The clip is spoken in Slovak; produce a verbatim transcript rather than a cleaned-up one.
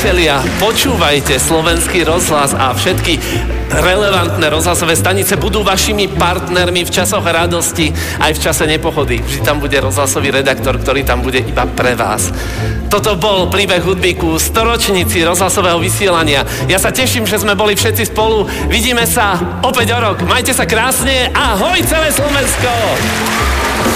priatelia, počúvajte Slovenský rozhlas a všetky relevantné rozhlasové stanice budú vašimi partnermi v časoch radosti aj v čase nepochody. Vždy tam bude rozhlasový redaktor, ktorý tam bude iba pre vás. Toto bol príbeh hudby ku storočnici rozhlasového vysielania. Ja sa teším, že sme boli všetci spolu. Vidíme sa opäť o rok. Majte sa krásne. Ahoj celé Slovensko!